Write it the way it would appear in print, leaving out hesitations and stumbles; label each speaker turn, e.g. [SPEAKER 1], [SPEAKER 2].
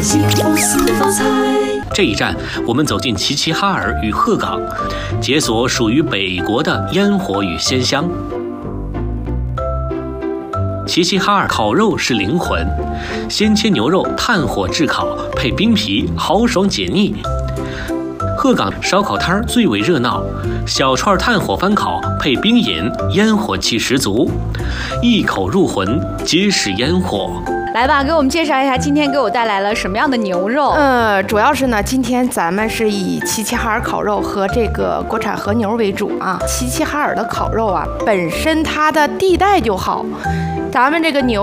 [SPEAKER 1] 幸福四道菜。
[SPEAKER 2] 这一站，我们走进齐齐哈尔与鹤岗，解锁属于北国的烟火与鲜香。齐齐哈尔烤肉是灵魂，鲜切牛肉炭火炙烤，配冰皮，豪爽解腻。鹤岗烧烤摊最为热闹，小串炭火翻烤配冰饮，烟火气十足，一口入魂，皆是烟火。
[SPEAKER 3] 来吧，给我们介绍一下今天给我带来了什么样的牛肉？
[SPEAKER 4] 主要是呢，今天咱们是以齐齐哈尔烤肉和这个国产和牛为主啊。齐齐哈尔的烤肉啊，本身它的地带就好，咱们这个牛